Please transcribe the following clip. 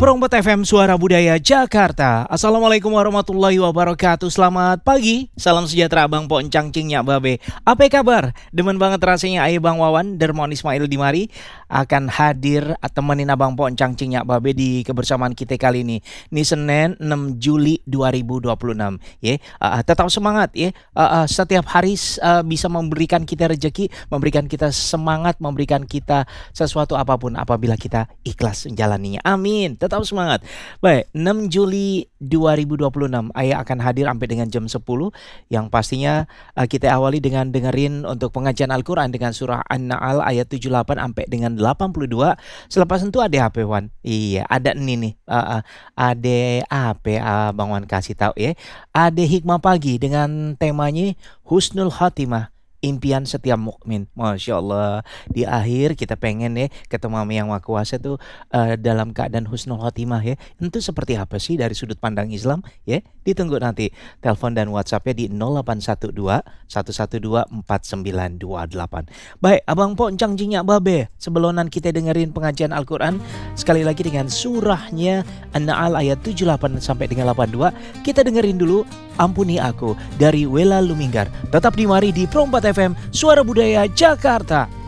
Perombat FM Suara Budaya Jakarta. Assalamualaikum warahmatullahi wabarakatuh. Selamat pagi, salam sejahtera Bang Po Encang Cing Nyak Babe. Apa kabar? Demen banget rasanya Ayah Bang Wawan Dermon Ismail Dimari akan hadir temenin Abang Po Encang Cing Nyak Babe di kebersamaan kita kali ini. Ini Senin 6 Juli 2026. Tetap semangat ya. Setiap hari bisa memberikan kita rezeki, memberikan kita semangat, memberikan kita sesuatu apapun apabila kita ikhlas menjalaninya. Amin. Tetap semangat. Baik, 6 Juli 2026 Ayah akan hadir sampai dengan jam 10. Yang pastinya kita awali dengan dengerin untuk pengajian Al-Quran dengan surah An-Nahl ayat 78 sampai dengan 82. Selepas itu ada HP Wan. Iya, ada ini nih. Ada apa Bang Wan kasih tahu ya. Ada hikmah pagi dengan temanya Husnul Khatimah, impian setiap mukmin. Masya Allah. Di akhir kita pengen ya ketemu sama Yang Maha Kuasa tuh dalam keadaan husnul khotimah ya. Itu seperti apa sih dari sudut pandang Islam ya? Ditunggu nanti telepon dan WhatsAppnya di 0812 112 4928. Baik, Abang Po Encang Cing Nyak Babe, sebelonan kita dengerin pengajian Al-Quran sekali lagi dengan surahnya An-Nahl ayat 78 sampai dengan 82. Kita dengerin dulu Ampuni Aku dari Wela Luminggar. Tetap di Mari di Perombat FM Suara Budaya Jakarta.